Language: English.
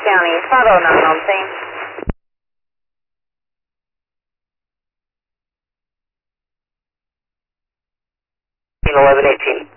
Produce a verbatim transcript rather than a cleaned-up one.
County, five oh nine on scene. eleven eighteen.